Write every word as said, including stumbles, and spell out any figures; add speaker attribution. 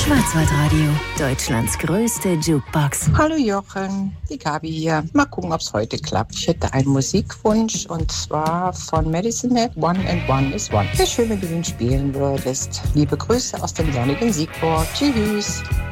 Speaker 1: Schwarzwaldradio, Deutschlands größte Jukebox.
Speaker 2: Hallo Jochen, die Gabi hier. Mal gucken, ob es heute klappt. Ich hätte einen Musikwunsch und zwar von Madison Head, One and One is One. Wäre schön, wenn du den spielen würdest. Liebe Grüße aus dem sonnigen Siegburg. Tschüss.